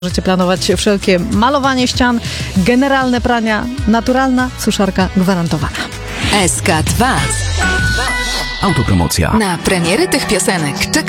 Możecie planować wszelkie malowanie ścian, generalne prania, naturalna suszarka gwarantowana. SK2. Autopromocja. Na premiery tych piosenek czeka